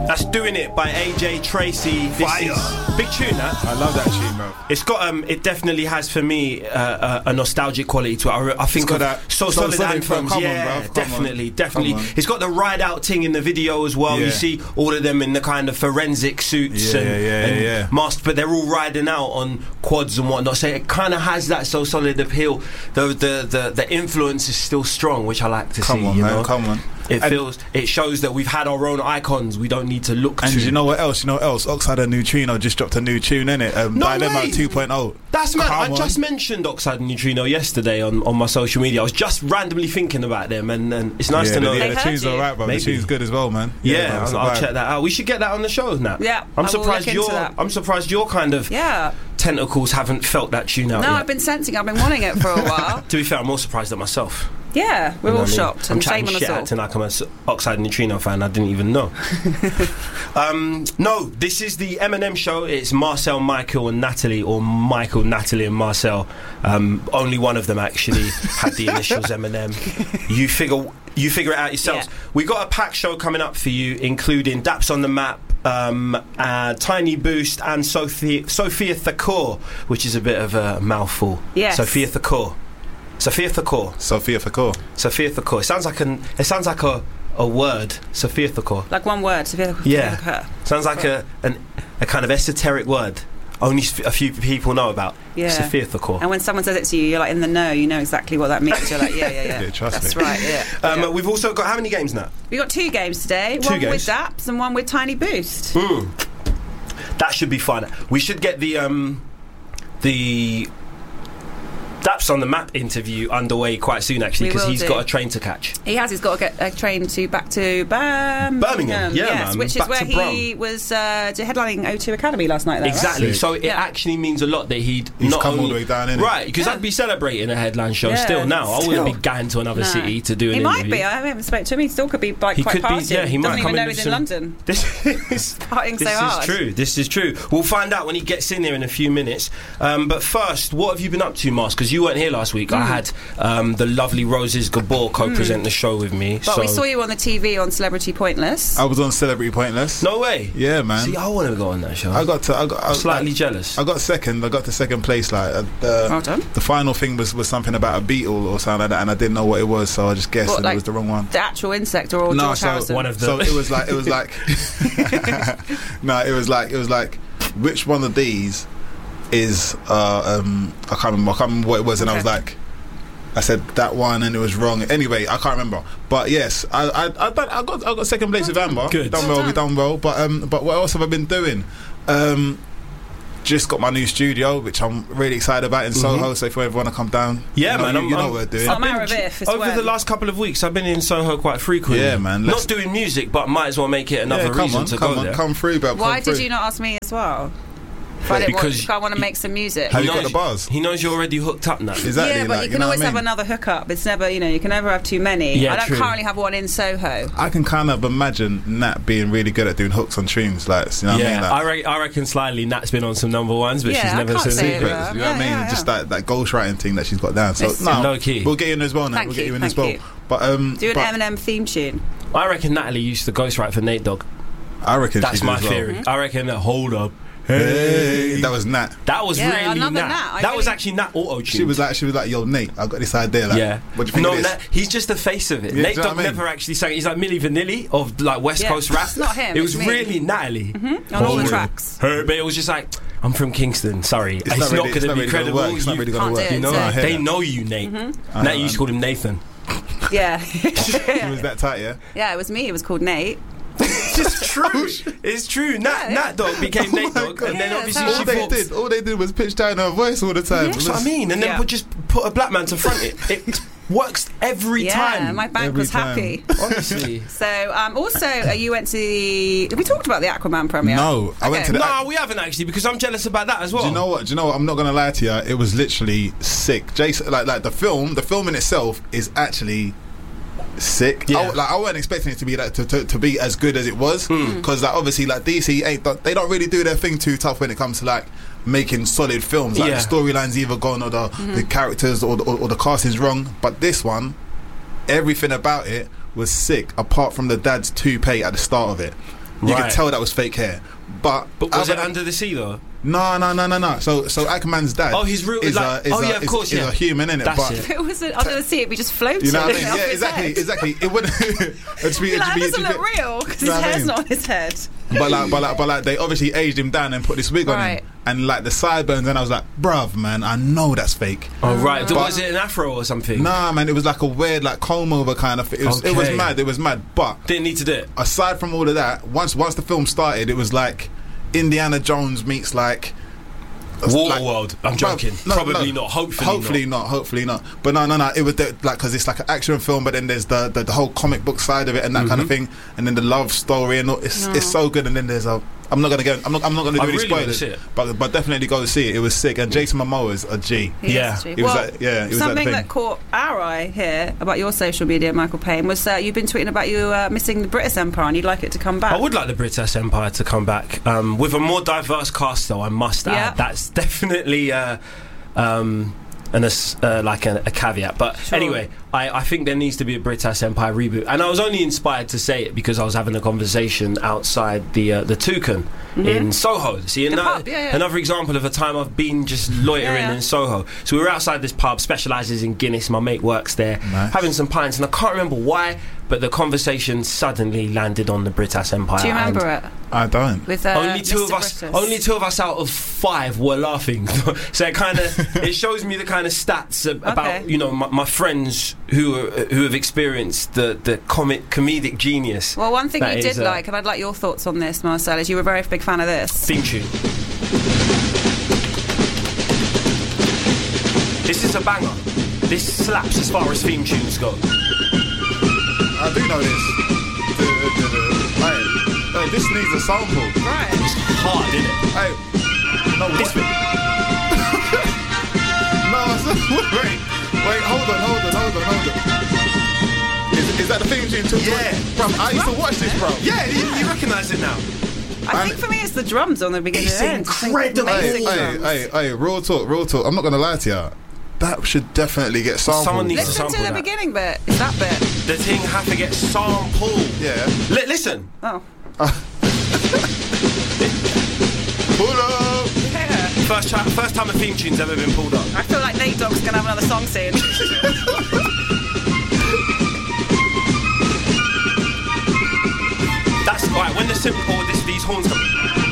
That's Doing It by AJ Tracey. This is big tune, that. I love that tune, bro. It's got it definitely has for me a nostalgic quality to it. I think it's got that So Solid anthems. Definitely. It's got the ride out thing in the video as well. You see all of them in the kind of forensic suits and masked, but they're all riding out on quads and whatnot. So it kind of has that So Solid appeal. The influence is still strong, which I like to see. Come on. It shows that we've had our own icons. We don't need to look and to. You know what else? Oxide and Neutrino just dropped a new tune, innit? Dilemma 2.0. That's mad. I just mentioned Oxide and Neutrino yesterday on my social media. I was just randomly thinking about them, and it's nice to know that the tune's alright, bro. Maybe. The tune's good as well, man. I'll check that out. We should get that on the show now. Yeah, I'm surprised your kind of tentacles haven't felt that tune out yet. I've been sensing. I've been wanting it for a while. To be fair, I'm more surprised at myself. Yeah, we're all shocked. I'm shame chatting on shit us all. acting like I'm an Oxide and Neutrino fan. I didn't even know. No, this is the Eminem show. It's Marcel, Michael and Natalie, or Michael, Natalie and Marcel. Only one of them actually had the initials Eminem. You figure it out yourselves. We got a packed show coming up for you, including Daps on the Map, Tiny Boost and Sophia Thakur, which is a bit of a mouthful. Yes. Sophia Thakur. It sounds like a word. Sophia Thakur. Like one word. Sophia Thakur. Yeah. Sounds like a kind of esoteric word. Only a few people know about. Yeah. Sophia Thakur. And when someone says it to you, you're like in the know. You know exactly what that means. You're like, yeah. Trust That's me. right. Yeah. We've also got how many games now? We got 2 games today. One with Daps and one with Tiny Boost. That should be fun. We should get the Daps on the Map interview underway quite soon, actually, because he's got a train to catch. He has. He's got to get a train back to Birmingham. Yes, which is where he was headlining O2 Academy last night. Exactly. Right? So it actually means a lot that he's not come only, all the way down, innit? Right, because I'd be celebrating a headline show still now. I wouldn't be going to another city to do an interview. He might be. I haven't spoken to him. He still could be quite partying. He might doesn't come even know in he's in London. Partying so hard. This is true. We'll find out when he gets in there in a few minutes. But first, what have you been up to, Mars? Because you weren't here last week. I had the lovely Roses Gabor co-present the show with me. But we saw you on the TV on Celebrity Pointless. I was on Celebrity Pointless. No way. Yeah, man. See, I want to go on that show. I'm slightly jealous. I got to second place. Well done. The final thing was something about a beetle or something like that, and I didn't know what it was, so I just guessed it was the wrong one. The actual insect or George Harrison? One of them. So it was like no, it was like which one of these is I can't remember what it was, and I said that one and it was wrong. Anyway, I can't remember. But yes, I got second place with Amber. Good. We done well. But what else have I been doing? Just got my new studio, which I'm really excited about in Soho. So if you ever want to come down, man, you know what we're doing. Over the last couple of weeks, I've been in Soho quite frequently. Yeah, man. Not doing music, but might as well make it another reason to go there. Come through, bro. Why did you not ask me as well? Because I want to make some music. Have you got the bars? He knows you're already hooked up now. Exactly. Yeah, but you can always have another hookup. It's never, you can never have too many. Yeah, I don't currently have one in Soho. I can kind of imagine Nat being really good at doing hooks on tunes. What I mean? I reckon slightly Nat's been on some number ones, but she's never said secrets. You know what I mean? Yeah. Just that ghostwriting thing that she's got down. So low key. We'll get you in as well, Nat. We'll get you in as well. But do an Eminem theme tune. I reckon Natalie used to ghostwrite for Nate Dogg. I reckon that's my theory. Mm-hmm. I reckon that hold up. Hey, that was Nat. That was really Nat. That was actually Nat auto-tune. She was like, yo, Nate, I got this idea. What do you think of this? Nat, he's just the face of it. Nate Dogg never actually sang it. He's like Milli Vanilli of like West Coast rap. It's not him. It was really Natalie on all the tracks. But it was just like, I'm from Kingston. Sorry, it's not going to be credible. It's not really going to work. They know you, Nate. Nat used to call him Nathan. Yeah. He was that tight, yeah? Yeah, it was me. It was called Nate. It's true. It's true. Nat Dogg became Nate Dogg, and then obviously all they did was pitch down her voice all the time. That's what I mean. And then just put a black man to front it. It works every time. Yeah, my bank was happy. Honestly. So, also, you went to the... Have we talked about the Aquaman premiere? No, I went to the... No, we haven't actually, because I'm jealous about that as well. Do you know what? I'm not going to lie to you. It was literally sick. Jason, like the film in itself is actually... sick. Yeah. I wasn't expecting it to be to be as good as it was, because obviously DC they don't really do their thing too tough when it comes to making solid films. The storyline's either gone or the characters or the casting's wrong. But this one, everything about it was sick, apart from the dad's toupee at the start of it. You could tell that was fake hair. But was it Under the Sea though? No. So Aquaman's dad. Oh, he's real. Is of course, is a human, innit? That's but it. If it was Under the Sea, it'd be just floating. You know what I mean? Yeah, exactly. It wouldn't. That doesn't look real because his hair's not on his head. But like, they obviously aged him down and put this wig on him, and like the sideburns, and I was like, bruv, man, I know that's fake. Oh right, was it an afro or something? Nah, man, it was like a weird like comb over kind of thing. It was mad. It was mad. But didn't need to do it. Aside from all of that, once the film started, it was like Indiana Jones meets like Waterworld. I'm joking. Probably not. Hopefully not. But no. It was like because it's like an action film, but then there's the whole comic book side of it and that kind of thing, and then the love story and all, it's so good. And then there's I'm not gonna do any spoilers, but definitely go see it. It was sick, and Jason Momoa is a G. He was something that caught our eye here about your social media, Michael Payne, was you've been tweeting about you missing the British Empire, and you'd like it to come back. I would like the British Empire to come back with a more diverse cast, though. I must add, that's definitely like a caveat. But anyway, I think there needs to be a British Empire reboot, and I was only inspired to say it because I was having a conversation outside the Toucan in Soho. See, another example of a time I've been just loitering in Soho. So we were outside this pub, specialises in Guinness. My mate works there, having some pints, and I can't remember why, but the conversation suddenly landed on the British Empire. Do you remember it? I don't. With, only two of us out of 5 were laughing. So it shows me the kind of stats about my friends who have experienced the comedic genius. Well, one thing you did like, and I'd like your thoughts on this, Marcel, is you were a very big fan of this theme tune. This is a banger. This slaps as far as theme tunes go. I do know this. Hey, this needs a sample. Right. It's hard, isn't it? Hey, no, this bit. No, wait, hold on. Is that the theme tune to Bro, I used to watch this, bro. Yeah, you recognise it now. I think for me it's the drums on the beginning. It's incredible. Hey, real talk. I'm not gonna lie to you. That should definitely get sampled. Someone needs to listen sample to the beginning bit. It's that bit. The thing have to get sampled. Yeah. Listen. Oh. Pull up. Yeah. First time a theme tune's ever been pulled up. I feel like Nate Dogg's gonna have another song soon. That's right. When the simple these horns come.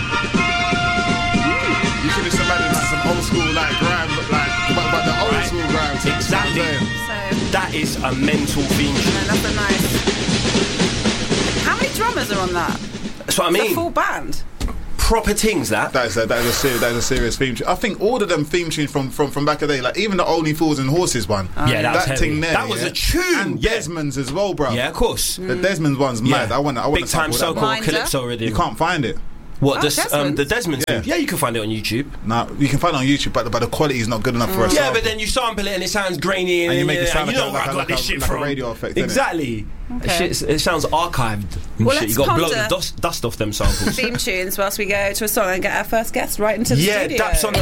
You can just imagine like some old school like grime, but the old school grime. Exactly. That is a mental theme tune. Yeah, that's a nice. How many drummers are on that? That's what I mean. It's a full band. Proper things that is a serious theme tune. I think all of them theme tunes from back in the day, like even the Only Fools and Horses one. That thing there. That was a tune. And Desmond's as well, bro. Yeah, of course. The Desmond's one's mad. I want big time so-called Calypso rhythm. You can't find it. What the Desmond's do? Yeah, you can find it on YouTube. Nah, you can find it on YouTube, but the quality is not good enough for us. Yeah, but then you sample it and it sounds grainy, and you make it sound like where I got this shit from. A radio effect. Exactly. Okay. It sounds archived. Well, you got to blow the dust off them samples. Theme tunes whilst we go to a song and get our first guest right into the studio. Yeah, Daps on the